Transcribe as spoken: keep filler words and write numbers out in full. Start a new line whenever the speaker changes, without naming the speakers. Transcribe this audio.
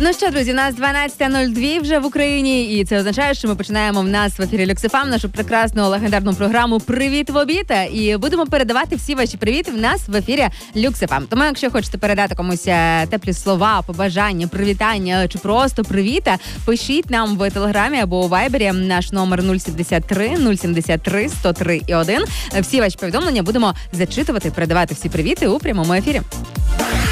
Ну що, друзі, у нас дванадцята нуль два вже в Україні, і це означає, що ми починаємо в нас в ефірі Люкс еф ем нашу прекрасну легендарну програму «Привіт в обіда». І будемо передавати всі ваші привіти в нас в ефірі Люкс еф ем. Тому, якщо хочете передати комусь теплі слова, побажання, привітання чи просто привіта, пишіть нам в Телеграмі або у Вайбері. Наш номер нуль сімдесят три нуль сімдесят три сто три і один. Всі ваші повідомлення будемо зачитувати, передавати всі привіти у прямому ефірі.